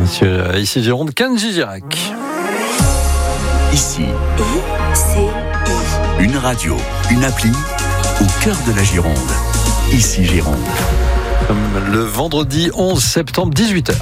Ici Gironde, Kenji Girac. Ici, une radio, une appli au cœur de la Gironde. Ici Gironde. Le vendredi 11 septembre, 18h.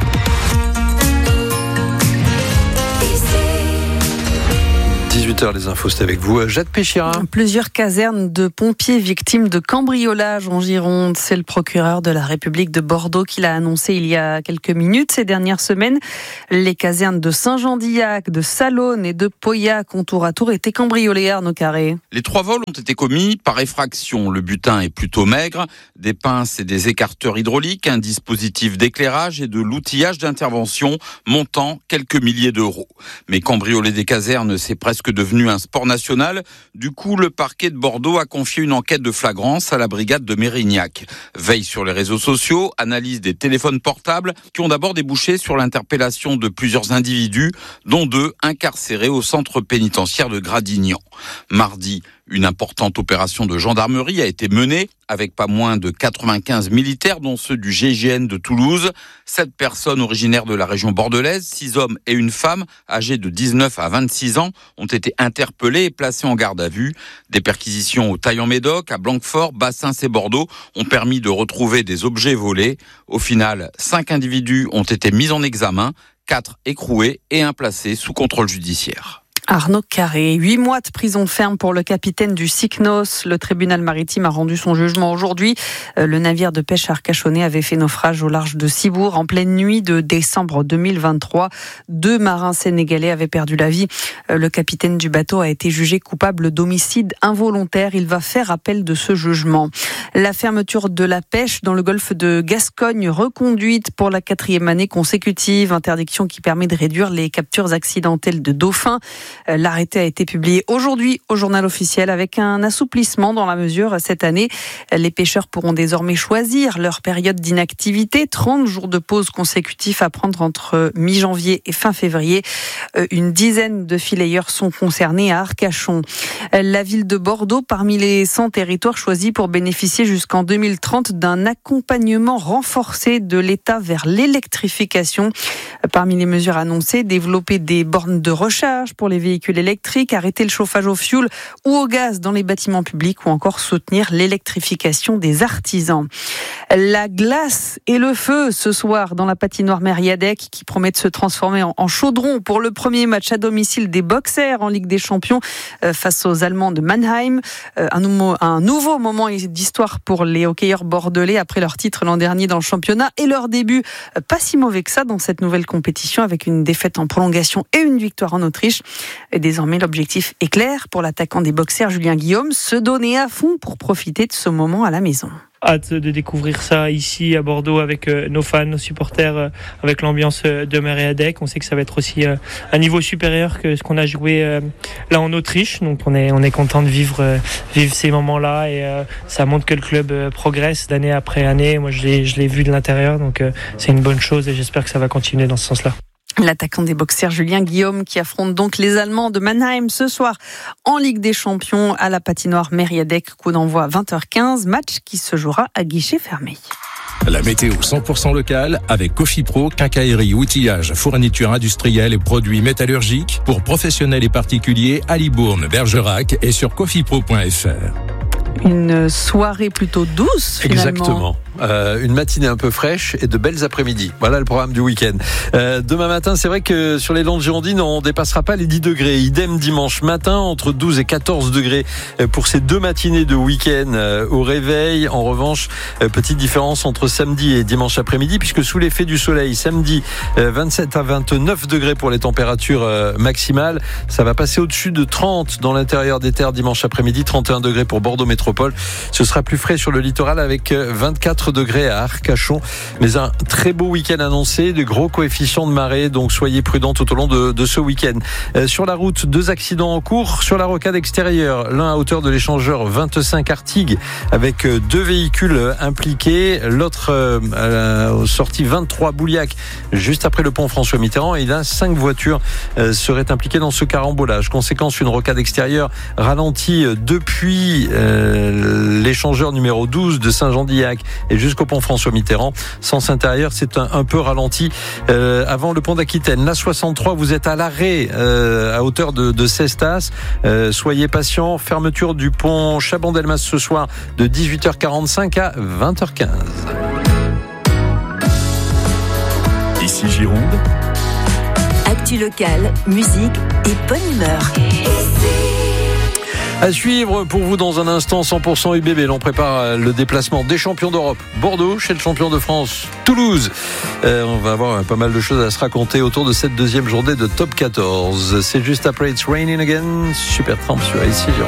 18h, les infos, c'est avec vous. Jade Péchira. Plusieurs casernes de pompiers victimes de cambriolage en Gironde. C'est le procureur de la République de Bordeaux qui l'a annoncé il y a quelques minutes. Ces dernières semaines, les casernes de Saint-Jean-d'Illac, de Salonne et de Pauillac ont tour à tour été cambriolées, Arnaud Carré. Les 3 vols ont été commis par effraction. Le butin est plutôt maigre. Des pinces et des écarteurs hydrauliques, un dispositif d'éclairage et de l'outillage d'intervention montant quelques milliers d'euros. Mais cambrioler des casernes, c'est presque devenu un sport national. Du coup, le parquet de Bordeaux a confié une enquête de flagrance à la brigade de Mérignac. Veille sur les réseaux sociaux, analyse des téléphones portables qui ont d'abord débouché sur l'interpellation de plusieurs individus, dont 2 incarcérés au centre pénitentiaire de Gradignan. Mardi, une importante opération de gendarmerie a été menée avec pas moins de 95 militaires, dont ceux du GIGN de Toulouse. 7 personnes originaires de la région bordelaise, 6 hommes et une femme âgés de 19 à 26 ans ont été interpellés et placés en garde à vue. Des perquisitions au Taillan-Médoc, à Blanquefort, Bassins et Bordeaux ont permis de retrouver des objets volés. Au final, 5 individus ont été mis en examen, 4 écroués et 1 placé sous contrôle judiciaire. Arnaud Carré, 8 mois de prison ferme pour le capitaine du Cycnos. Le tribunal maritime a rendu son jugement aujourd'hui. Le navire de pêche arcachonnais avait fait naufrage au large de Cibourg en pleine nuit de décembre 2023. 2 marins sénégalais avaient perdu la vie. Le capitaine du bateau a été jugé coupable d'homicide involontaire. Il va faire appel de ce jugement. La fermeture de la pêche dans le golfe de Gascogne reconduite pour la 4e année consécutive. Interdiction qui permet de réduire les captures accidentelles de dauphins. L'arrêté a été publié aujourd'hui au journal officiel avec un assouplissement dans la mesure cette année. Les pêcheurs pourront désormais choisir leur période d'inactivité. 30 jours de pause consécutifs à prendre entre mi-janvier et fin février. Une dizaine de fileyeurs sont concernés à Arcachon. La ville de Bordeaux, parmi les 100 territoires choisis pour bénéficier jusqu'en 2030 d'un accompagnement renforcé de l'État vers l'électrification. Parmi les mesures annoncées, développer des bornes de recharge pour les véhicules électriques, arrêter le chauffage au fioul ou au gaz dans les bâtiments publics ou encore soutenir l'électrification des artisans. La glace et le feu ce soir dans la patinoire Mériadec qui promet de se transformer en chaudron pour le premier match à domicile des Boxers en Ligue des Champions face aux Allemands de Mannheim. Un nouveau moment d'histoire pour les hockeyeurs bordelais après leur titre l'an dernier dans le championnat et leur début pas si mauvais que ça dans cette nouvelle compétition avec une défaite en prolongation et une victoire en Autriche. Et désormais, l'objectif est clair pour l'attaquant des Boxers, Julien Guillaume, se donner à fond pour profiter de ce moment à la maison. Hâte de découvrir ça ici à Bordeaux avec nos fans, nos supporters, avec l'ambiance de Mériadec. On sait que ça va être aussi un niveau supérieur que ce qu'on a joué là en Autriche. Donc on est content de vivre ces moments-là et ça montre que le club progresse d'année après année. Moi je l'ai vu de l'intérieur, donc c'est une bonne chose et j'espère que ça va continuer dans ce sens-là. L'attaquant des Boxers, Julien Guillaume, qui affronte donc les Allemands de Mannheim ce soir en Ligue des Champions à la patinoire Mériadec. Coup d'envoi 20h15, match qui se jouera à guichet fermé. La météo 100% locale avec Cofipro, quincaillerie, outillage, fourniture industrielle et produits métallurgiques pour professionnels et particuliers à Libourne, Bergerac et sur cofipro.fr. Une soirée plutôt douce finalement. Exactement. Une matinée un peu fraîche et de belles après-midi. Voilà le programme du week-end. Demain matin, c'est vrai que sur les Landes girondines, on dépassera pas les 10 degrés. Idem dimanche matin, entre 12 et 14 degrés pour ces 2 matinées de week-end au réveil. En revanche, petite différence entre samedi et dimanche après-midi, puisque sous l'effet du soleil, samedi, 27 à 29 degrés pour les températures maximales. Ça va passer au-dessus de 30 dans l'intérieur des terres dimanche après-midi, 31 degrés pour Bordeaux Métropole. Ce sera plus frais sur le littoral avec 24 degrés à Arcachon, mais un très beau week-end annoncé, de gros coefficients de marée, donc soyez prudents tout au long de ce week-end. Sur la route, 2 accidents en cours sur la rocade extérieure, l'un à hauteur de l'échangeur 25 Artigues avec 2 véhicules impliqués, l'autre aux sorties 23 Bouliac juste après le pont François Mitterrand, et là 5 voitures seraient impliquées dans ce carambolage. Conséquence, une rocade extérieure ralentie depuis l'échangeur numéro 12 de Saint-Jean-d'Illac et et jusqu'au pont François Mitterrand. Sens intérieur, c'est un peu ralenti avant le pont d'Aquitaine. La 63, vous êtes à l'arrêt à hauteur de Cestas. Soyez patients. Fermeture du pont Chabandelmas ce soir de 18h45 à 20h15. Ici Gironde. Actu locale, musique et bonne humeur. À suivre pour vous dans un instant 100% UBB. L'on prépare le déplacement des champions d'Europe. Bordeaux chez le champion de France Toulouse. On va avoir pas mal de choses à se raconter autour de cette deuxième journée de Top 14. C'est juste après It's Raining Again. Super Tramp sur ici.